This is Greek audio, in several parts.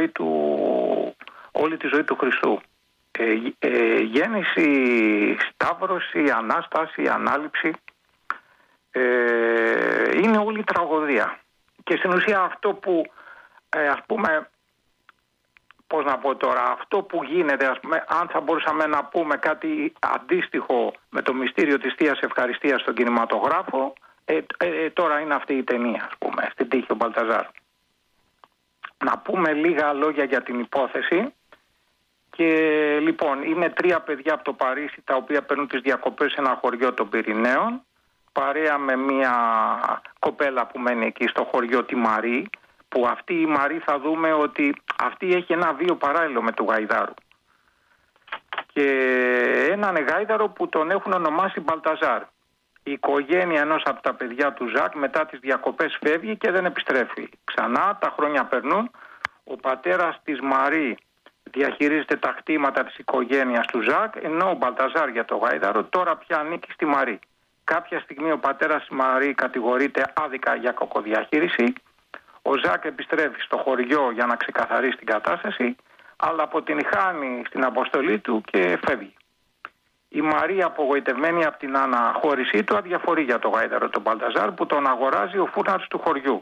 ζωή του, όλη τη ζωή του Χριστού. Γέννηση, σταύρωση, Ανάσταση, Ανάληψη, είναι όλη η τραγωδία. Και στην ουσία αυτό που ας πούμε, πώς να πω τώρα, αυτό που γίνεται, ας πούμε, αν θα μπορούσαμε να πούμε κάτι αντίστοιχο με το μυστήριο της Θείας Ευχαριστίας στον κινηματογράφο, τώρα είναι αυτή η ταινία, ας πούμε, στην τύχη ο Μπαλταζάρ. Να πούμε λίγα λόγια για την υπόθεση. Και λοιπόν, είναι 3 παιδιά από το Παρίσι τα οποία παίρνουν τις διακοπές σε ένα χωριό των Πυρηναίων, παρέα με μια κοπέλα που μένει εκεί στο χωριό, τη Μαρή, που αυτή η Μαρή θα δούμε ότι αυτή έχει ένα βίο παράλληλο με του Γαϊδάρου. Και έναν Γάιδαρο που τον έχουν ονομάσει Μπαλταζάρ. Η οικογένεια ενός από τα παιδιά του Ζακ μετά τις διακοπές φεύγει και δεν επιστρέφει. Ξανά τα χρόνια περνούν, ο πατέρας της Μαρή διαχειρίζεται τα κτήματα της οικογένειας του Ζακ, ενώ ο Μπαλταζάρ για το Γάιδαρο τώρα πια ανήκει στη Μαρή. Κάποια στιγμή ο πατέρας της Μαρή κατηγορείται άδικα για κακοδιαχείριση. Ο Ζακ επιστρέφει στο χωριό για να ξεκαθαρίσει την κατάσταση, αλλά αποτυγχάνει στην αποστολή του και φεύγει. Η Μαρία, απογοητευμένη από την αναχώρησή του, αδιαφορεί για το Γάιδαρο τον Μπαλταζάρ, που τον αγοράζει ο φούρναρης του χωριού.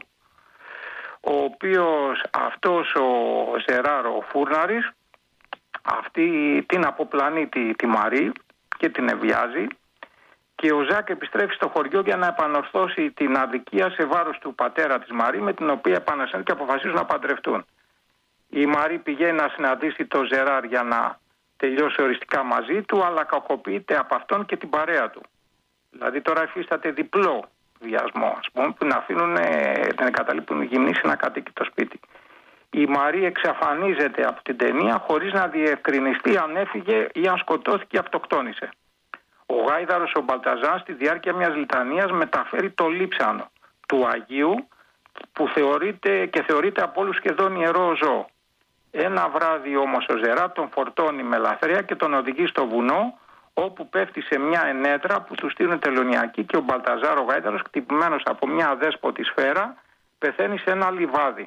Ο οποίος αυτός ο Ζεράρο, ο φούρναρης, αυτή την αποπλανεί τη Μαρή και την ευιάζει, και ο Ζακ επιστρέφει στο χωριό για να επανορθώσει την αδικία σε βάρος του πατέρα της Μαρή, με την οποία επανασένουν και αποφασίζουν να παντρευτούν. Η Μαρή πηγαίνει να συναντήσει τον Ζεράρ για να τελειώσει οριστικά μαζί του, αλλά κακοποιείται από αυτόν και την παρέα του. Δηλαδή τώρα υφίσταται διπλό βιασμό, ας πούμε, που την εγκαταλείπουν γυμνή σε ένα κατοίκητο σπίτι. Η Μαρή εξαφανίζεται από την ταινία χωρίς να διευκρινιστεί αν έφυγε ή αν σκοτώθηκε ή αυτοκτόνησε. Ο Γάιδαρος ο Μπαλταζάρ στη διάρκεια μιας λιτανίας μεταφέρει το λείψανο του Αγίου, που θεωρείται από όλους σχεδόν ιερό ζώο. Ένα βράδυ όμως ο Ζερά τον φορτώνει με λαθρέα και τον οδηγεί στο βουνό, όπου πέφτει σε μια ενέδρα που του στείλουν τελωνιακοί, και ο Μπαλταζάρ ο Γάιδαρος, χτυπημένος από μια αδέσποτη σφαίρα, πεθαίνει σε ένα λιβάδι.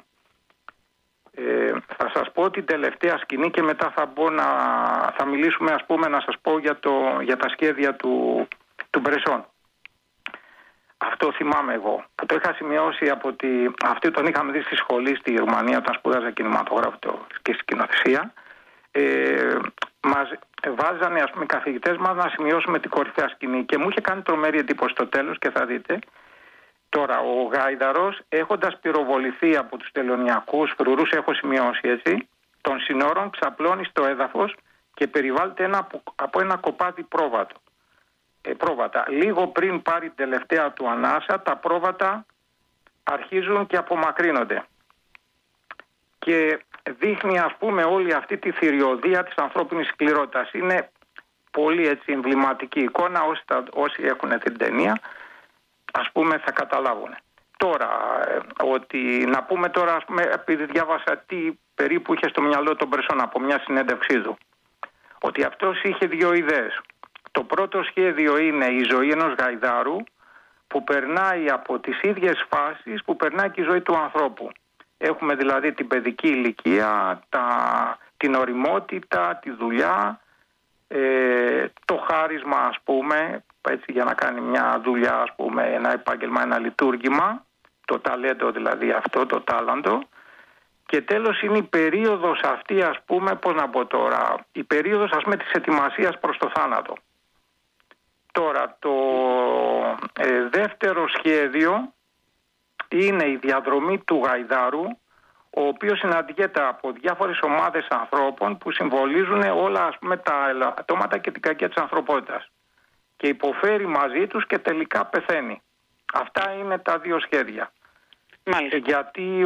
Θα σας πω την τελευταία σκηνή και μετά θα μιλήσουμε, ας πούμε, να σας πω για τα σχέδια του Μπρεσόν. Αυτό θυμάμαι εγώ, που το είχα σημειώσει αυτή τον είχαμε δει στη σχολή στη Ρουμανία όταν σπούδαζα κινηματογράφο και σκηνοθεσία. Μας βάζανε, ας πούμε, οι καθηγητές μας να σημειώσουμε την κορυφαία σκηνή, και μου είχε κάνει τρομερή εντύπωση στο τέλος, και θα δείτε. Τώρα ο Γάιδαρος, έχοντας πυροβοληθεί από τους τελωνιακούς φρουρούς, έχω σημειώσει έτσι, των συνόρων, ξαπλώνει στο έδαφος και περιβάλλεται από ένα κοπάδι πρόβατα. Λίγο πριν πάρει την τελευταία του ανάσα, τα πρόβατα αρχίζουν και απομακρύνονται. Και δείχνει, ας πούμε, όλη αυτή τη θηριωδία της ανθρώπινης σκληρότητας. Είναι πολύ έτσι εμβληματική εικόνα, όσοι έχουν την ταινία, ας πούμε, θα καταλάβουν. Τώρα, να πούμε τώρα, ας πούμε, επειδή διάβασα τι περίπου είχε στο μυαλό τον Μπρεσόν από μια συνέντευξή του, ότι αυτός είχε 2 ιδέες. Το πρώτο σχέδιο είναι η ζωή ενός Γαϊδάρου που περνάει από τις ίδιες φάσεις που περνάει και η ζωή του ανθρώπου. Έχουμε δηλαδή την παιδική ηλικία, την ωριμότητα, τη δουλειά, το χάρισμα, ας πούμε, έτσι, για να κάνει μια δουλειά, ας πούμε, ένα επάγγελμα, ένα λειτουργήμα, το ταλέντο δηλαδή αυτό, το τάλαντο. Και τέλος είναι η περίοδος αυτή, ας πούμε, πώς να πω τώρα, η περίοδος, ας πούμε, της ετοιμασίας προς το θάνατο. Τώρα το δεύτερο σχέδιο είναι η διαδρομή του Γαϊδάρου, ο οποίος συναντιέται από διάφορες ομάδες ανθρώπων που συμβολίζουν όλα, ας πούμε, τα ελαττώματα και την κακία της ανθρωπότητας, και υποφέρει μαζί τους και τελικά πεθαίνει. Αυτά είναι τα 2 σχέδια. Μάλιστα. Γιατί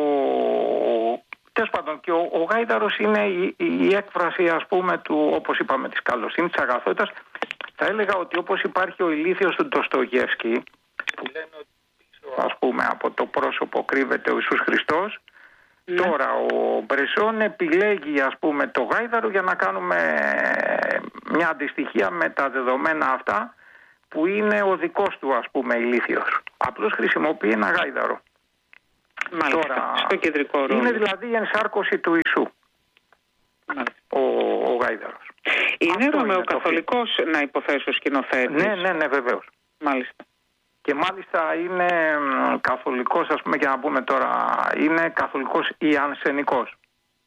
τέλος πάντων, και ο Γάιδαρος είναι η έκφραση, ας πούμε, του, όπως είπαμε, της καλοσύνης, της αγαθότητας. Θα έλεγα ότι όπως υπάρχει ο ηλίθιος του Ντοστογεύσκη, που λένε ότι πίσω, ας πούμε, από το πρόσωπο κρύβεται ο Ιησούς Χριστός, τώρα ο Μπρεσόν επιλέγει, ας πούμε, το Γάιδαρο για να κάνουμε μια αντιστοιχία με τα δεδομένα αυτά, που είναι ο δικός του, ας πούμε, ηλίθιος. Απλώς χρησιμοποιεί ένα Γάιδαρο. Μάλιστα, τώρα, στο κεντρικό ρόλο. Είναι δηλαδή η ενσάρκωση του Ιησού. Ο Γάιδαρος. Είναι ρωμαιοκαθολικός, να υποθέσω, σκηνοθέτης. Ναι, βεβαίως. Μάλιστα. Και μάλιστα είναι καθολικός, ας πούμε, και να πούμε τώρα, είναι καθολικός ιανσενικός.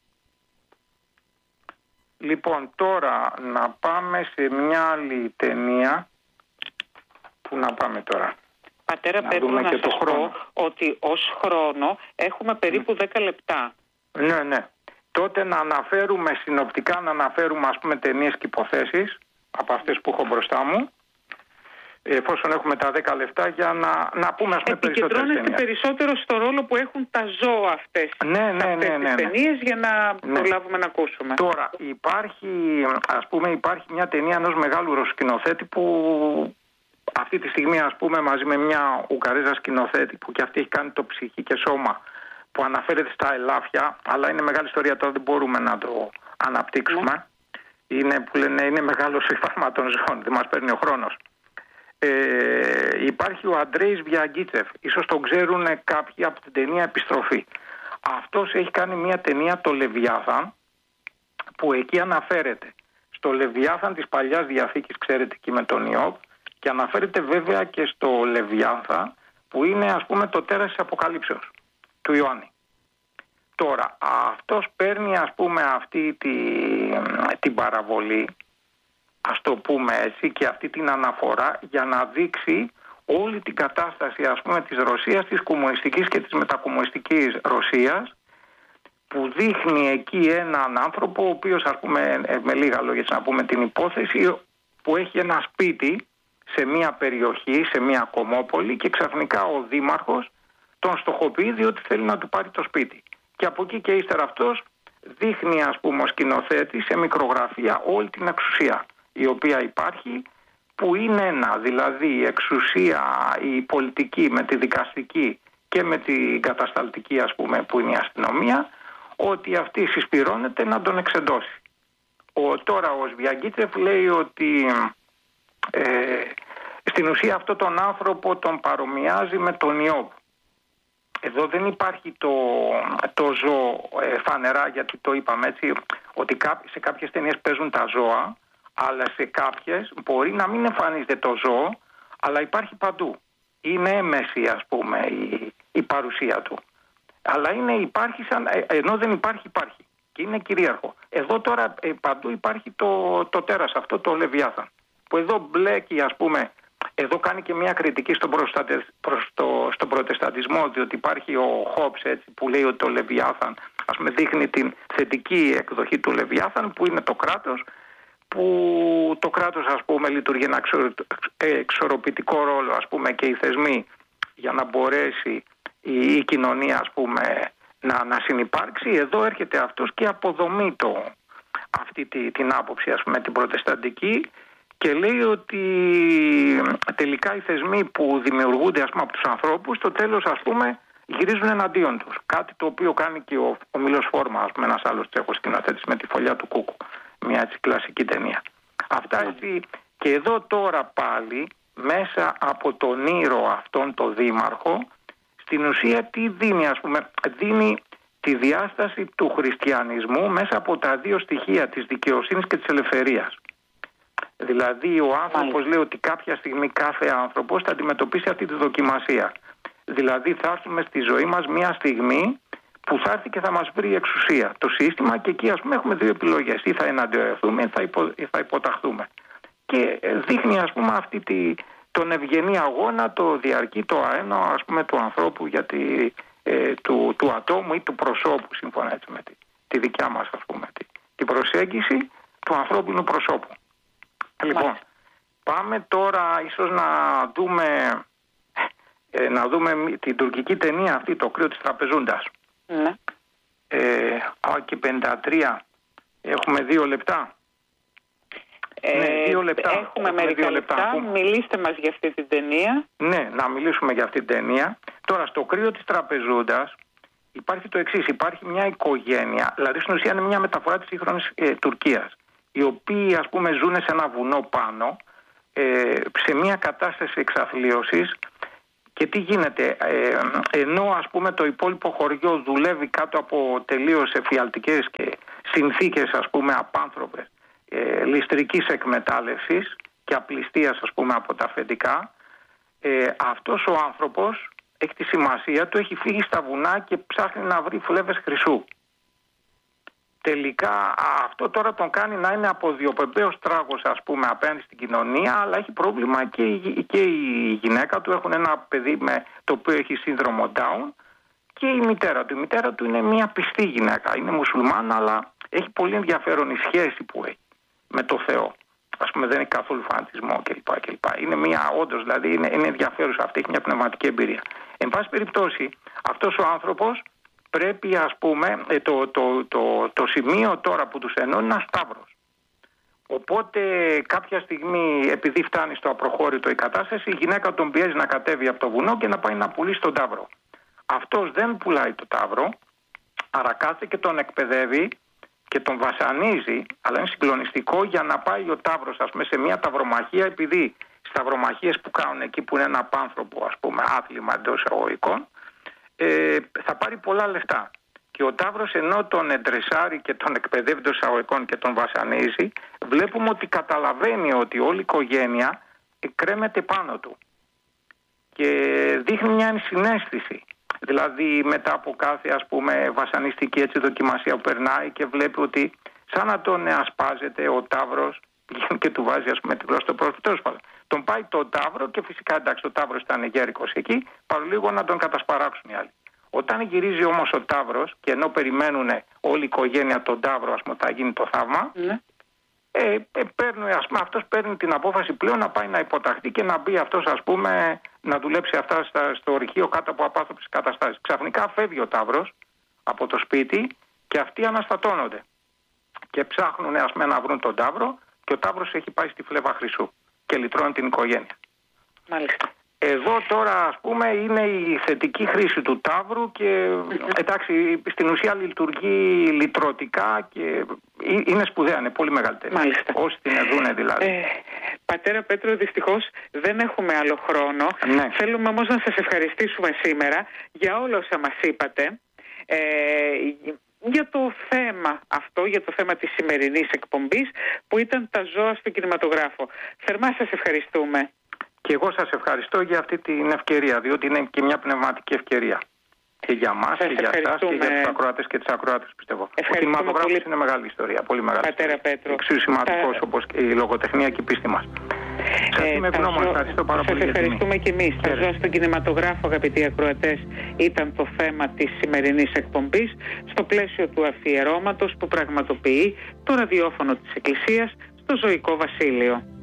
Λοιπόν, τώρα να πάμε σε μια άλλη ταινία. Πού να πάμε τώρα? Πατέρα, πρέπει να σας πω ότι ως χρόνο έχουμε περίπου 10 λεπτά. Ναι. Τότε να αναφέρουμε συνοπτικά, ας πούμε, ταινίες και υποθέσεις από αυτές που έχω μπροστά μου, εφόσον έχουμε τα 10 λεπτά, για να πούμε, ας πούμε, περισσότερες ταινίες. Επικεντρώνεστε περισσότερο στο ρόλο που έχουν τα ζώα αυτές. Ναι. Τις ταινίες, για να προλάβουμε να ακούσουμε. Τώρα υπάρχει μια ταινία ενός μεγάλου σκηνοθέτη που αυτή τη στιγμή, ας πούμε, μαζί με μια Ουγγαρέζα σκηνοθέτη που και αυτή έχει κάνει το Ψυχή και Σώμα, που αναφέρεται στα ελάφια, αλλά είναι μεγάλη ιστορία, τώρα δεν μπορούμε να το αναπτύξουμε. Είναι μεγάλο σύμφωνα των ζώων, δεν μας παίρνει ο χρόνος. Υπάρχει ο Αντρέης Βιαγκίτσεφ, ίσως τον ξέρουν κάποιοι από την ταινία Επιστροφή. Αυτός έχει κάνει μια ταινία, το Λεβιάθαν, που εκεί αναφέρεται στο Λεβιάθαν της Παλιάς Διαθήκης, ξέρετε, εκεί με τον Ιώβ, και αναφέρεται βέβαια και στο Λεβιάθαν που είναι, ας πούμε, το τέρας της Αποκαλύψεως του Ιωάννη. Τώρα αυτός παίρνει, ας πούμε, αυτή την παραβολή, ας το πούμε έτσι, και αυτή την αναφορά για να δείξει όλη την κατάσταση, ας πούμε, της Ρωσίας, της κομμουνιστικής και της μετακομμουνιστικής Ρωσίας, που δείχνει εκεί έναν άνθρωπο ο οποίος, ας πούμε, με λίγα λόγια να πούμε την υπόθεση, που έχει ένα σπίτι σε μια περιοχή, σε μια κομμόπολη, και ξαφνικά ο δήμαρχος τον στοχοποιεί διότι θέλει να του πάρει το σπίτι. Και από εκεί και ύστερα αυτός δείχνει, ας πούμε, ο σκηνοθέτης σε μικρογραφία όλη την εξουσία η οποία υπάρχει, που είναι δηλαδή η εξουσία, η πολιτική με τη δικαστική και με την κατασταλτική, ας πούμε, που είναι η αστυνομία, ότι αυτή συσπυρώνεται να τον εξεντώσει. Τώρα ο Σβιαγκίτσεφ λέει ότι στην ουσία αυτόν τον άνθρωπο τον παρομοιάζει με τον Ιώβ. Εδώ δεν υπάρχει το ζώο φανερά, γιατί το είπαμε έτσι, ότι σε κάποιες ταινίες παίζουν τα ζώα, αλλά σε κάποιες μπορεί να μην εμφανίζεται το ζώο, αλλά υπάρχει παντού. Είναι έμεση, ας πούμε, η παρουσία του. Αλλά υπάρχει ενώ δεν υπάρχει. Και είναι κυρίαρχο. Εδώ τώρα παντού υπάρχει το τέρας αυτό, το Λεβιάθαν, που εδώ μπλέκει, ας πούμε, εδώ κάνει και μια κριτική στον προτεσταντισμό, διότι υπάρχει ο Χόμπς, έτσι, που λέει ότι το Λεβιάθαν, ας πούμε, δείχνει την θετική εκδοχή του Λεβιάθαν, που είναι το κράτος, που το κράτος, ας πούμε, λειτουργεί ένα εξορροπητικό ρόλο, ας πούμε, και οι θεσμοί, για να μπορέσει η κοινωνία, ας πούμε, να συνυπάρξει. Εδώ έρχεται αυτός και αποδομεί αυτή την άποψη, ας πούμε, την προτεσταντική, και λέει ότι τελικά οι θεσμοί που δημιουργούνται, ας πούμε, από τους ανθρώπους, στο τέλος, ας πούμε, γυρίζουν εναντίον τους. Κάτι το οποίο κάνει και ο Μίλος Φόρμα, ας πούμε, ένας άλλος Τσέχος σκηνοθέτης, με τη Φωλιά του Κούκου, μια έτσι κλασική ταινία. Αυτά έτσι. Και εδώ τώρα πάλι, μέσα από τον ήρωα αυτόν τον δήμαρχο, στην ουσία τι δίνει, ας πούμε? Δίνει τη διάσταση του χριστιανισμού μέσα από τα δύο στοιχεία της δικαιοσύνης και της ελευθερίας. Δηλαδή ο άνθρωπος λέει ότι κάποια στιγμή κάθε άνθρωπος θα αντιμετωπίσει αυτή τη δοκιμασία. Δηλαδή θα έρθουμε στη ζωή μας μια στιγμή που θα έρθει και θα μας βρει η εξουσία, το σύστημα, και εκεί, ας πούμε, έχουμε δύο επιλογές: ή θα εναντιωθούμε ή θα υποταχθούμε. Και δείχνει, ας πούμε, τον ευγενή αγώνα, το διαρκή, το αέναο, ας πούμε, του ανθρώπου, γιατί του ατόμου ή του προσώπου, σύμφωνα έτσι με τη δικιά μας, ας πούμε, την προσέγγιση του ανθρώπινου προσώπου. Λοιπόν, πάμε τώρα ίσως να δούμε την τουρκική ταινία αυτή, το κρύο της τραπεζούντας. Ναι. Και 53. Έχουμε 2 λεπτά. Ναι, 2 λεπτά. Έχουμε μερικά λεπτά. Μιλήστε μας για αυτή την ταινία. Ναι, να μιλήσουμε για αυτή την ταινία. Τώρα, στο κρύο της τραπεζούντας υπάρχει το εξής. Υπάρχει μια οικογένεια, δηλαδή στην ουσία είναι μια μεταφορά της σύγχρονης Τουρκίας, οι οποίοι, ας πούμε, ζουν σε ένα βουνό πάνω, σε μια κατάσταση εξαθλίωσης, Και τι γίνεται, ενώ ας πούμε το υπόλοιπο χωριό δουλεύει κάτω από τελείως εφιαλτικές και συνθήκες ας πούμε απάνθρωπες ληστρικής εκμετάλλευσης και απληστίας ας πούμε από τα αφεντικά, αυτός ο άνθρωπος έχει τη σημασία του, έχει φύγει στα βουνά και ψάχνει να βρει φλέβες χρυσού. Τελικά αυτό τώρα τον κάνει να είναι αποδιοπεμπαίος τράγος ας πούμε απέναντι στην κοινωνία, αλλά έχει πρόβλημα και η γυναίκα του, έχουν ένα παιδί το οποίο έχει σύνδρομο Down, και η μητέρα του. Η μητέρα του είναι μια πιστή γυναίκα, είναι μουσουλμάνα, αλλά έχει πολύ ενδιαφέρον η σχέση που έχει με το Θεό. Ας πούμε δεν έχει καθόλου φανατισμό κλπ. Είναι μια, όντως δηλαδή είναι ενδιαφέρουσα αυτή, έχει μια πνευματική εμπειρία. Εν πάση περιπτώσει αυτός ο άνθρωπος πρέπει ας πούμε το σημείο τώρα που τους ενώνει είναι ένα σταύρος. Οπότε κάποια στιγμή, επειδή φτάνει στο απροχώρητο η κατάσταση, η γυναίκα τον πιέζει να κατέβει από το βουνό και να πάει να πουλήσει τον ταύρο. Αυτός δεν πουλάει το ταύρο, άρα κάθεται και τον εκπαιδεύει και τον βασανίζει, αλλά είναι συγκλονιστικό, για να πάει ο ταύρος ας πούμε σε μια ταυρομαχία, επειδή στις ταυρομαχίες που κάνουν εκεί που είναι ένα απάνθρωπο ας πούμε άθλημα εντός εισαγωγικών, θα πάρει πολλά λεφτά. Και ο ταύρος ενώ τον εντρεσάρει και τον εκπαιδεύει εντός εισαγωγικών και τον βασανίζει, βλέπουμε ότι καταλαβαίνει ότι όλη η οικογένεια κρέμεται πάνω του και δείχνει μια ενσυναίσθηση. Δηλαδή μετά από κάθε ας πούμε βασανιστική έτσι δοκιμασία που περνάει και βλέπει ότι σαν να τον ασπάζεται ο ταύρος και του βάζει ας πούμε τη γλώσσα στο πρόσωπο. Τέλος πάντων, τον πάει τον ταύρο και φυσικά εντάξει ο ταύρος ήταν γέρικος εκεί, παρολίγο να τον κατασπαράξουν οι άλλοι. Όταν γυρίζει όμως ο ταύρος και ενώ περιμένουν όλη η οικογένεια τον ταύρο ας πούμε θα γίνει το θαύμα, αυτός παίρνει την απόφαση πλέον να πάει να υποταχθεί και να μπει αυτός ας πούμε να δουλέψει αυτά στο ορυχείο κάτω από απάνθρωπες καταστάσεις. Ξαφνικά φεύγει ο ταύρος από το σπίτι και αυτοί αναστατώνονται και ψάχνουν ας πούμε να βρουν τον ταύρο, και ο ταύρος έχει πάει στη φλέβα χρυσού και λυτρώνει την οικογένεια. Μάλιστα. Εδώ τώρα ας πούμε είναι η θετική χρήση του ταύρου και εντάξει στην ουσία λειτουργεί λυτρωτικά και είναι σπουδαία, είναι πολύ μεγαλύτερη. Μάλιστα. Όσοι την δούνε δηλαδή. Πατέρα Πέτρο, δυστυχώς δεν έχουμε άλλο χρόνο. Ναι. Θέλουμε όμως να σας ευχαριστήσουμε σήμερα για όλα όσα μας είπατε. Για το θέμα αυτό, για το θέμα της σημερινής εκπομπής που ήταν τα ζώα στον κινηματογράφο. Θερμά σας ευχαριστούμε. Και εγώ σας ευχαριστώ για αυτή την ευκαιρία, διότι είναι και μια πνευματική ευκαιρία. Και για μας και για εσάς και για τους ακροατές και τις ακροάτες, πιστεύω. Ο κινηματογράφος είναι μεγάλη ιστορία, πολύ μεγάλη. Πατέρα ιστορία. Πέτρο. Εξίσου σημαντικός όπως και η λογοτεχνία και η πίστη μας. Σας είμαι ευγνώμων, ευχαριστώ πάρα πολύ. Σας ευχαριστούμε και εμείς. Τα ζώα στον κινηματογράφο, αγαπητοί ακροατές, ήταν το θέμα της σημερινής εκπομπής στο πλαίσιο του αφιερώματος που πραγματοποιεί το ραδιόφωνο της Εκκλησίας στο Ζωικό Βασίλειο.